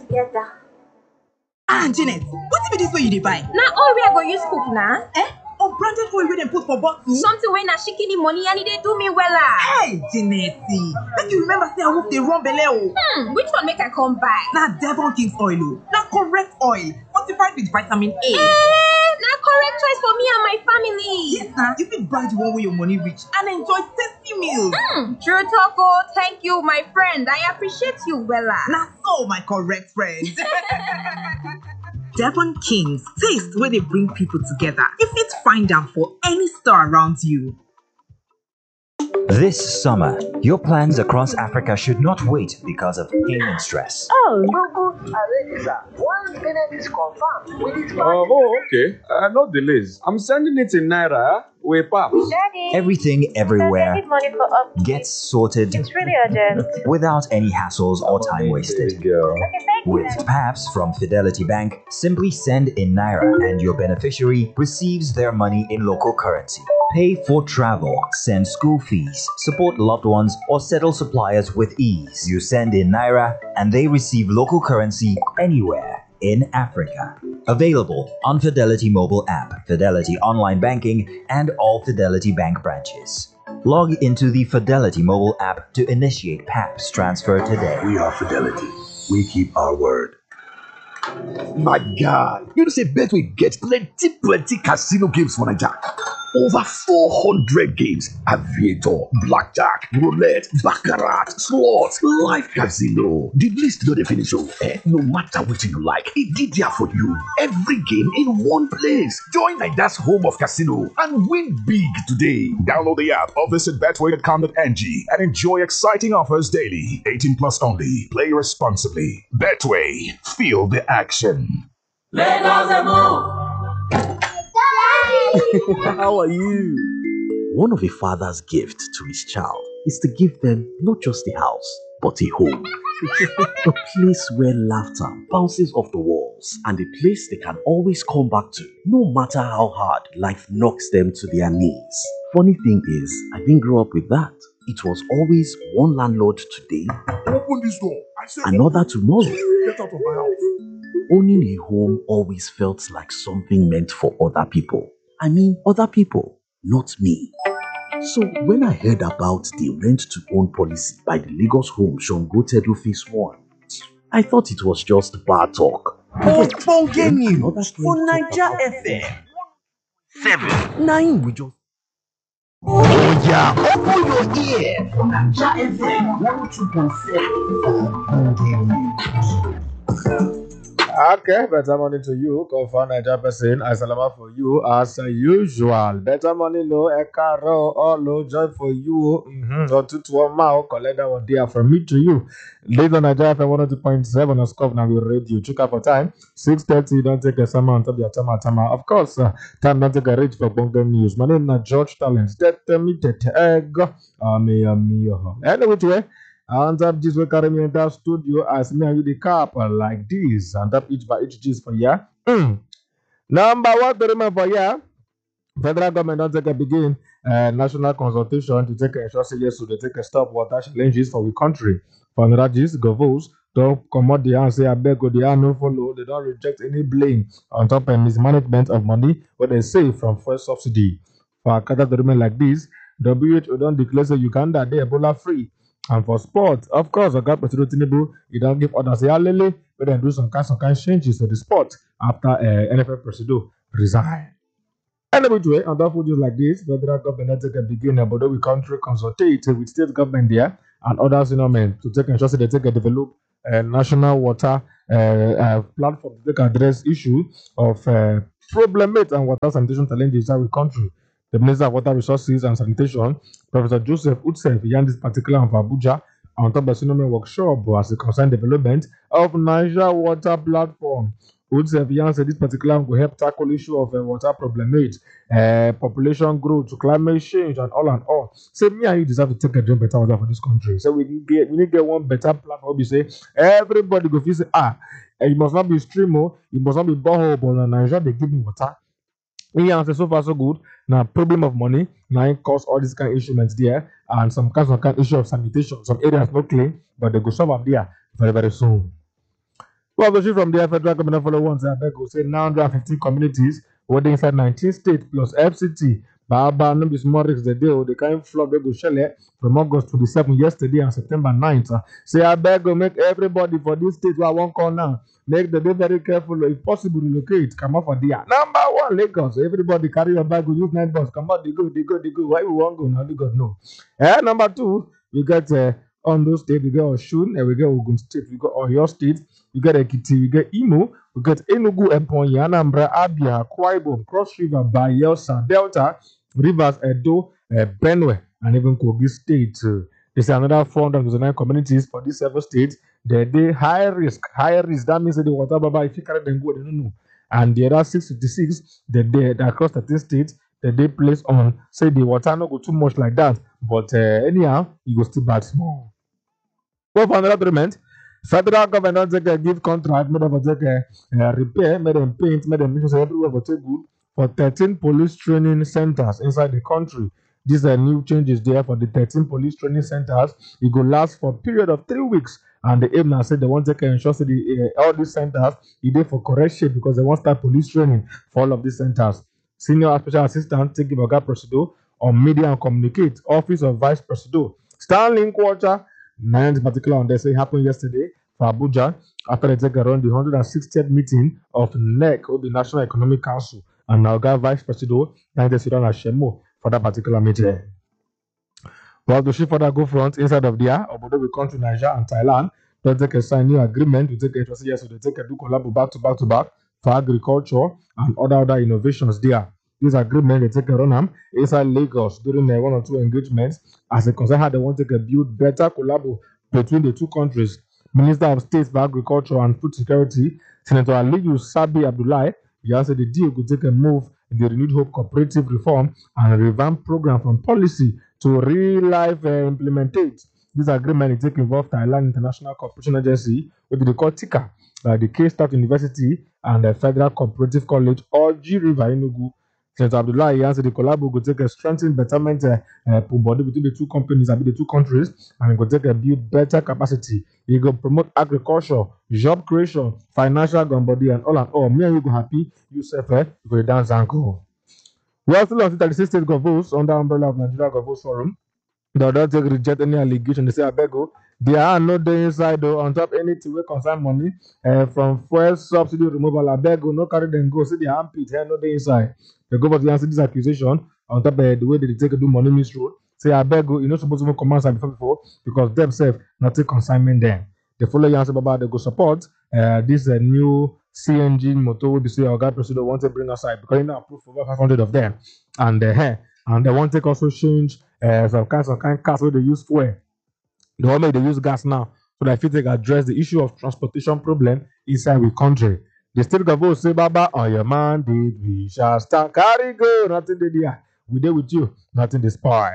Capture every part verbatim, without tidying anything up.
together. Ah, Janet, what be this way you dey buy? Now all we are going to use cook now. Eh? Unbranded oil wey dem put for bottle? Something wey na shikini money and e dey do me wella. Hey, Janet, make you remember say I wolf dey run belle o. Hmm, which one make I come buy? Na Devon King's oil o. Na correct oil, fortified with vitamin A. Eh, na correct choice for me and my family. Yes na, you fit buy the one wey your money reach and enjoy tasty meals. Hmm, true talk o. Thank you, my friend. I appreciate you wella. Na so, my correct friend. Devon King's, taste where they bring people together. You fit find them for any store around you. This summer, your plans across Africa should not wait because of payment stress. Oh, Google already, sir. One payment is confirmed with this. Uh, oh, okay. Uh, no delays. I'm sending it in Naira with Paps. Daddy. Everything, everywhere, I need money for up. gets sorted It's really urgent. without any hassles or time wasted. Girl. Okay, thank you. With Paps from Fidelity Bank, simply send in Naira and your beneficiary receives their money in local currency. Pay for travel, send school fees, support loved ones, or settle suppliers with ease. You send in Naira and they receive local currency anywhere in Africa. Available on Fidelity mobile app, Fidelity online banking, and all Fidelity Bank branches. Log into the Fidelity mobile app to initiate Paps transfer today. We are Fidelity. We keep our word. My God, you know say Betway get plenty, plenty casino games for Naija. Over four hundred games: aviator, blackjack, roulette, baccarat, slots, live casino. The list no dey finish o. Eh, no matter what you like, e dey there for you. Every game in one place. Join Naija's home of casino and win big today. Download the app or visit betway dot com dot n g and enjoy exciting offers daily. eighteen plus only. Play responsibly. Betway. Feel the action. Let us move. How are you? One of a father's gift to his child is to give them not just a house, but a home. A place where laughter bounces off the walls and a place they can always come back to, no matter how hard life knocks them to their knees. Funny thing is, I didn't grow up with that. It was always one landlord today, Open this door. I said, another tomorrow. get out of my house. Owning a home always felt like something meant for other people. I mean, other people, not me. So when I heard about the rent-to-own policy by the Lagos Home Shongo Tedu Phase one, I thought it was just bar talk. Ogbonge news for Naija F M. Seven. Nine we just... Oh yeah, open your ear for Naija F M one oh two point seven. Ogbonge news. Okay, better money to you. Confirm Naija person. I salama for you as usual. Better money no ekaro all no joy for you. Mm-hmm. On two to one collect that one there from me to you. Later on Naija F M one oh two point seven on scope now we radio. Check out for time. six thirty, don't take a summer on top of your tama tama. Of course, uh, time don't take a reach for Bongo News. My name is George Talent. Tete me tete egg. Ami ami yo. Anyway, way. And up this way carry me in that studio as me and you the cap like this. And up each by each G's for ya. Mm. Number one to remember for ya. Federal government don't take a begin uh, national consultation to take a ensure say yes, so they take a stop water challenges for the country. For Nrajis, Govos, don't come out there and say I beg go they no follow. They don't reject any blame on top of mismanagement of money what they save from first subsidy. For a category like this, W H O don't declare say Uganda they Ebola free. And for sport, of course, I got President Tinubu. He don't give orders. Yeah, Lele, but then do some kind, some kind of changes to the sport after uh, N F L president resign. Anyway, way, and that just like this, federal government take a beginning, but we country consultate with state government there and others, you know, man, to take ensure they take a develop uh, national water uh, uh, platform to take address issue of uh, problem and water sanitation challenges in our country. The Minister of Water Resources and Sanitation, Professor Joseph Utsef, began this particular of Abuja on top of the Sinome workshop as a concerned development of Niger Water Platform. Utsef began said this particular will help tackle issue of uh, water problem, uh, population growth, climate change, and all and all. Say me and you deserve to take a drink better water for this country. So we can get we need to get one better platform. We say everybody go feel say ah, it must not be stream, oh, it must not be borehole, but in Nigeria they give me water. Yeah, so far so good. Now problem of money, now it cause all these kind of instruments there, and some kinds of kind of issue of sanitation. Some areas not clean, but they go solve up there very very soon. Well, the chief from the federal government follow one say abeg go say nine hundred fifteen communities wey dey inside nineteen states plus F C T. Baba no be small risk the day o. The kind flood wey go shele from August twenty-seventh yesterday and September ninth. Uh, say abeg go make everybody for this state wey I wan call now make them dey very careful. If possible, relocate. Come out for there. Number one, Lagos. Everybody carry your bag. Go use night bus. Come out. They go. They go. They go. Why we want go now? Only God know. Eh, number two, we got uh, Ondo State. We got Osun. And we got Ogun State. We got Oyo State. We got Ekiti. We got Imo. We got Enugu, Ebonyi, Anambra, Abia, Akwa Ibom, Cross River, Bayelsa, Delta, Rivers, Edo, uh, Benue, and even Kogi State. Uh, there's another four hundred twenty-nine communities for these seven states. They they high risk, high risk. That means that the water baba if you carry them go, they don't know. And the other six fifty-six, they they across thirteen states, that they place on say the water not go too much like that, but uh, anyhow, it goes still bad small. Well, for another agreement, federal government take a give contract, made them take a uh, repair, made them paint, made them make sure everywhere but take good for thirteen police training centers inside the country. These are new changes there for the thirteen police training centers. It will last for a period of three weeks. And the aim now said they want to ensure that the, uh, all these centers is there for correct shape because they want to start police training for all of these centers. Senior Special Assistant Tiki Baga Presido on Media and Communicate, Office of Vice Presido. Stanley Quarter, nine in particular on this, it happened yesterday for Abuja after they take around the one hundred sixtieth meeting of N E C, or the National Economic Council, and now got Vice Presido, and Sudan Ashemo for that particular meeting. Well, the ship further go front inside of there, although we come to Nigeria and Thailand, don't take a sign new agreement to take a trust yes, so they take a do collab back to back to back for agriculture and other other innovations there. This agreement they take a run am inside Lagos during uh, one or two engagements as a concern how they want to take a build better collab between the two countries. Minister of State for Agriculture and Food Security, Senator Aliyu Sabi Abdullahi, he said the deal could take a move in the Renewed Hope Cooperative Reform and revamp program from policy to real life uh, implementate. This agreement is taking involve Thailand International Cooperation Agency, which they call TICA, uh, the K-Start University, and the Federal Cooperative College, or G River Enugu. Senator Abdullahi answered the collab will take a strengthened betterment uh, uh, body between the two companies and the two countries, and it will take a build better capacity. It will promote agriculture, job creation, financial body, and all and all. Me and you go happy, you self, eh, you go dance and go. We are still on thirty-six state governors under umbrella of Nigeria Governors Forum. They don't take reject any allegation. They say, I beg you, they are not the inside though, on top anything we concern money uh, from fuel subsidy removal. I beg you, no carry them go. See the armpit here, not the inside. They go but to answer this accusation on top of uh, the way they take to do money misroad. Say, I beg you, you're not supposed to even command side before before because themselves not take consignment them. They follow you answer about they go support uh, this uh, new C N G motor will be say our guy president want to bring aside because you know approved for over five hundred of them, and uh, and they want to also change uh, some kinds of kind of cars where they use fuel. The one make they use gas now, so that if you take address the issue of transportation problem inside the country. The state government say, Baba, on your mandate we shall stand. Carry go, nothing they there. We there with you, nothing they spoil.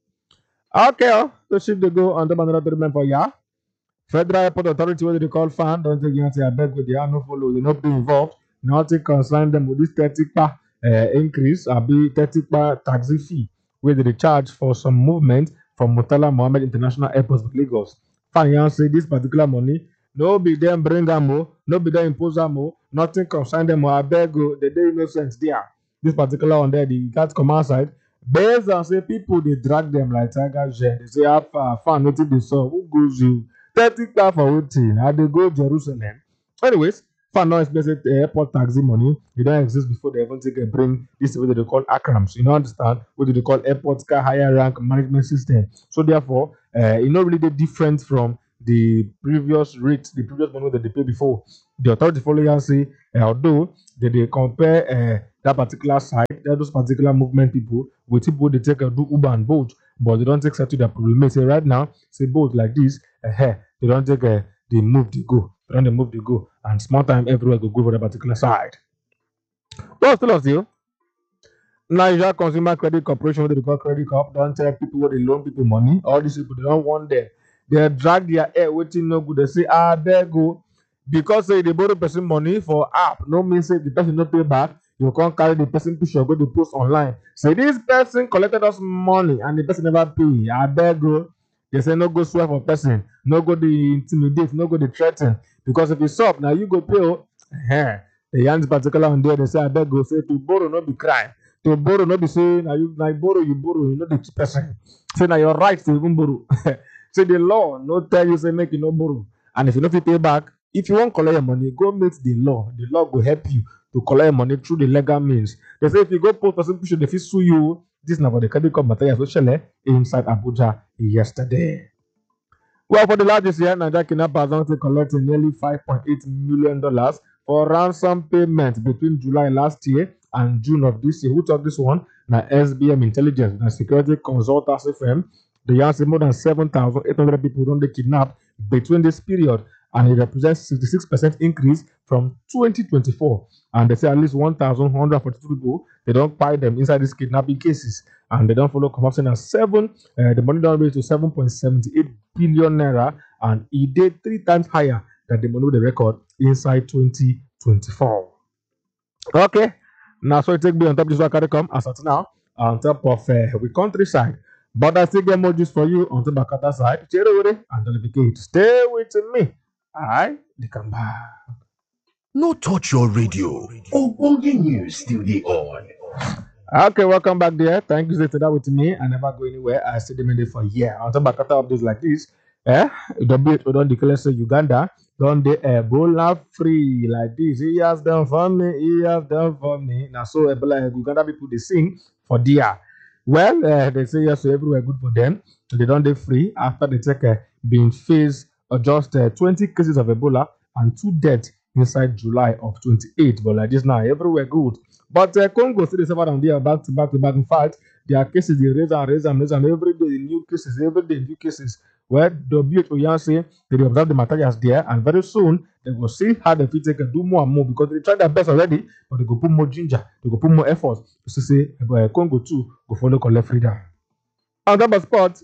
Okay, so shift they go on the another agreement for ya. Federal Airport Authority, what they call fan, don't take you and say, I beg with the no follow, they not be involved. Nothing concern them with this thirty pa uh, increase, or be thirty pa taxi fee, where they charge for some movement from Murtala Mohammed International Airport of Lagos. Fan yan say this particular money, no be them bring them more, no be them impose them more, nothing concern them more. I beg you, the day innocent there. This particular one there, the cat come outside. Based on say people they drag them like tiger jet. They say how far, far nothing they saw. Who goes you? thirty car for waiting. How they go Jerusalem. Anyways, for now expensive airport taxi money. It don't exist before they even take a bring this what they call acrams. You know understand what they call airport car higher rank management system. So therefore, uh, it's not really different from the previous rates, the previous money that they pay before. The authority follow and say, uh, although they, they compare uh, that particular side, those particular movement people with people they take a do Uber and Bolt, but they don't take to their problem. They say right now, say both like this, uh, they don't take a they move they go, they don't they move they go, and small time everywhere go go for that particular side. But still of you, Nigeria Consumer Credit Corporation, what they call Credit Corp, don't tell people what they loan people money. All these people they don't want them. They drag their air waiting no good. They say, ah, there go. Because say they borrow person money for app, no means say the person not pay back. You can't carry the person picture, go to post online. Say this person collected us money and the person never pay. I beg go. They say no go swear for person, no go the intimidate, no go the threaten. Because if it's up, now you go pay. Oh, eh, the yarns particular on there, they say, I beg go say to borrow, not be crime. To borrow, not be saying, now you now borrow, you borrow, you know the person. Say now your right to even borrow. Say the law, no tell you, say make you no borrow. And if you don't fit pay back, if you want collect your money, go meet the law. The law will help you to collect your money through the legal means. They say if you go post person push they fit sue you. This is now for the credit card material socially inside Abuja yesterday. Well, for the largest year, Nigeria kidnappers want to collect nearly five point eight million dollars for ransom payment between July last year and June of this year. Who took this one? Now S B M Intelligence, the security consultancy firm. They answer more than seven thousand eight hundred people don't they kidnap between this period, and it represents sixty-six percent increase from twenty twenty-four. And they say at least one thousand one hundred forty-two people, they don't buy them inside these kidnapping cases, and they don't follow corruption as seven. Uh, the money down raised to seven point seven eight billion naira, and it did three times higher than the money with the record inside twenty twenty-four. Okay, now so it take me on top of this one carry come as at now on top of uh, we countryside. But I still get more juice for you on the Bakata side. And delegate. Stay with me. I come back. No touch your radio. Ogbonge news still the on. Okay, welcome back there. Thank you for staying with me. I never go anywhere. I stay the for a year. On the Bakata updates like this. Eh? W H O don't declare say Uganda don't they Ebola free like this. He has done for me. He has done for me. Now so Ebola Uganda people they sing for dear. Well, uh, they say yes, so everywhere good for them. They don't they free after they take uh, being faced uh, just uh, twenty cases of Ebola and two deaths inside July of twenty-eight. But like this now, everywhere good. But uh, Congo still suffer down there back to back to back. In fact, their cases they raise and raise and raise and every day new cases, every day new cases. Well, W H O Yan say they observe the materials there, and very soon they will see how they fit take do more and more because they try their best already, but they go put more ginger, they go put more effort to say uh, Congo too go follow collect freedom. On that spot,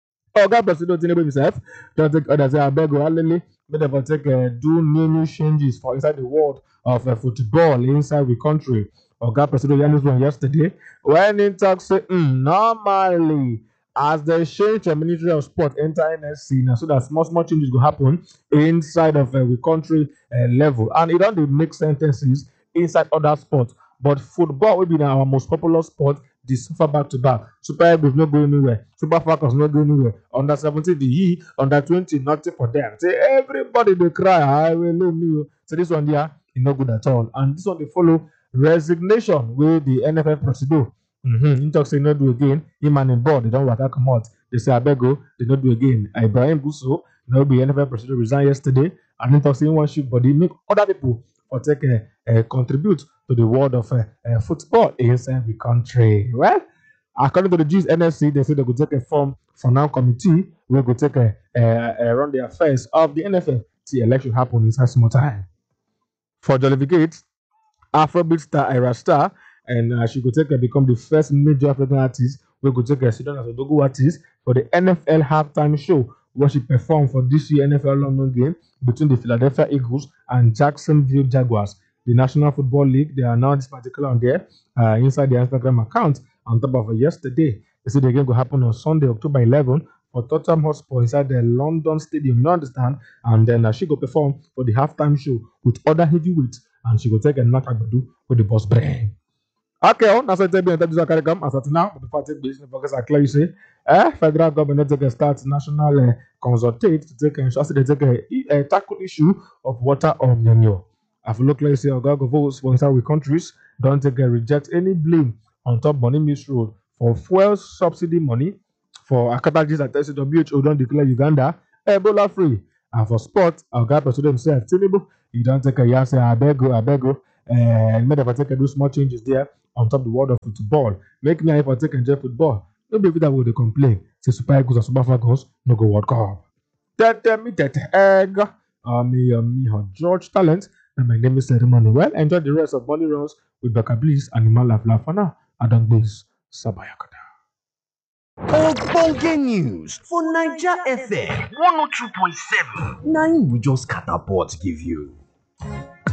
Oga President Tinubu himself don't take others say I beg you, Alele, may they take uh, do new new changes for inside the world of uh, football inside the country. Oga President Yanis one yesterday when he talks say mm, normally. As they change the Ministry of Sport enter N S C now, so that small small changes will happen inside of uh, the country uh, level, and it don't make sentences inside other sports. But football will be our most popular sport. This suffer back to back. Super Eagles not going anywhere. Super Falcons not going anywhere. Under seventeen, the E. Under twenty, nothing for them. Say everybody they cry. I will leave me. So this one here is not good at all. And this one they follow resignation with the N F F procedure. Mm-hmm. In talk say not do again. Him and him board they don't work come out. They say I beg go. They not do again. Ibrahim Busso now be N F F president resigned yesterday. And in talk say one shoot body make other people for take a, a contribute to the world of uh, uh, football inside the country. Well, according to the G's N F C, they say they could take a form for now committee. We could take a, a, a run the affairs of the N F L till election happen inside small time. For Jollificate, Afrobeat star Ira Star. And uh, she could take a become the first major African artist. We could take a sit down as a Dogo artist for the N F L halftime show where she performed for this year N F L London game between the Philadelphia Eagles and Jacksonville Jaguars. The National Football League, they announced this particular on there uh, inside their Instagram account on top of uh, yesterday. They said the game will happen on Sunday, October eleventh for Tottenham Hotspur inside the London Stadium. You understand? And then uh, she will perform for the halftime show with other heavyweights, and she will take a knock at the with the boss brain. Okay, oh, that's what I tell you. That carry come as at now. But before I take business, because I clearly say, eh, federal government take a start national uh, consultate to take a they take a, a tackle issue of water on Nyanyo. I've looked like say, Ogago votes sponsor with countries don't take a reject any blame on top money misroad for fuel subsidy money for Akatagis that W H O don't declare Uganda Ebola free, and for sport, Oga President himself Tinubu he don't take a yes, I beg go, I beg go. And made if I take a do small changes there on top of the world of football. Make me if I take enjoy football. No baby that would they complain. Say Super Eagles and Super Falcons no go World Cup. Tete me tete egg. Um, me um, me George Talent. And my name is Ceremony. Well, enjoy the rest of Bonnie Runs with Becca Bliss and Animal Laugh Laugh. Now, I don't miss Sabayakada. Ogbonge news for Naija F M one oh two point seven. Nine we just catapult give you.